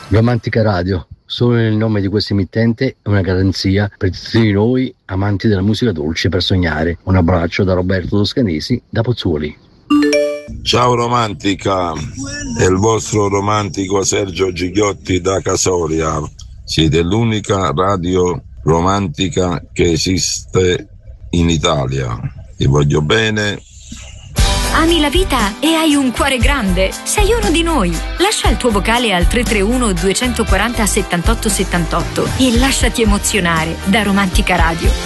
Romantica Radio, solo nel nome di questo emittente è una garanzia per tutti noi amanti della musica dolce per sognare. Un abbraccio da Roberto Toscanesi da Pozzuoli. Ciao Romantica, è il vostro romantico Sergio Gigliotti da Casoria. Siete l'unica radio romantica che esiste in Italia. Vi voglio bene. Ami la vita e hai un cuore grande? Sei uno di noi. Lascia il tuo vocale al 331 240 78 78 e lasciati emozionare da Romantica Radio.